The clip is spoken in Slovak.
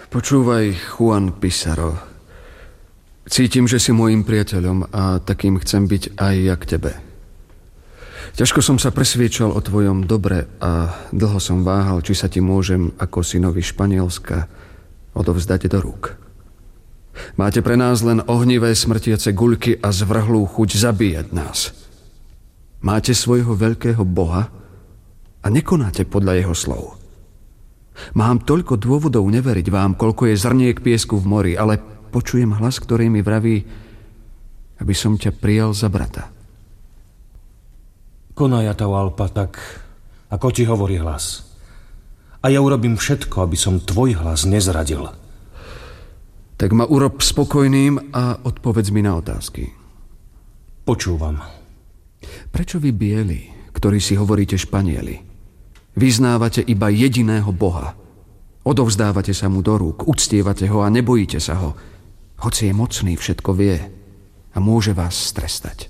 Počúvaj, Juan Pizarro. Cítim, že si môjim priateľom a takým chcem byť aj ja k tebe. Ťažko som sa presviečal o tvojom dobre a dlho som váhal, či sa ti môžem ako synovi Španielska odovzdať do rúk. Máte pre nás len ohnivé smrtiace guľky a zvrhlú chuť zabíjať nás. Máte svojho veľkého Boha a nekonáte podľa jeho slov. Mám toľko dôvodov neveriť vám, koľko je zrniek piesku v mori, ale počujem hlas, ktorý mi vraví, aby som ťa prijal za brata. Konaj, Atahualpa, tak ako ti hovorí hlas. A ja urobím všetko, aby som tvoj hlas nezradil. Tak ma urob spokojným a odpovedz mi na otázky. Počúvam. Prečo vy bieli, ktorí si hovoríte Španieli, vyznávate iba jediného Boha? Odovzdávate sa mu do rúk, uctievate ho a nebojíte sa ho, hoci je mocný, všetko vie a môže vás strestať.